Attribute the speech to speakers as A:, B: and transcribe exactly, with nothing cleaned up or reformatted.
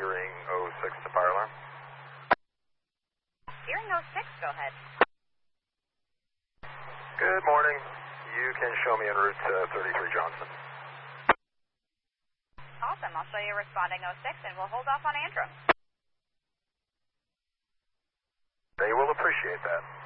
A: Hearing oh six to fire alarm.
B: Hearing oh six, go ahead.
A: Good morning. You can show me en route to thirty-three Johnson.
B: Awesome. I'll show you responding oh six, and we'll hold off on Antrim.
A: They will appreciate that.